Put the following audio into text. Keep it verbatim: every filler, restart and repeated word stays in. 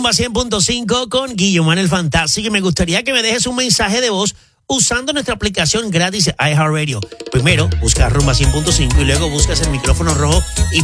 Rumba cien punto cinco con Guillermo el Fantástico y me gustaría que me dejes un mensaje de voz usando nuestra aplicación gratis iHeartRadio. Primero, busca Rumba cien punto cinco y luego buscas el micrófono rojo y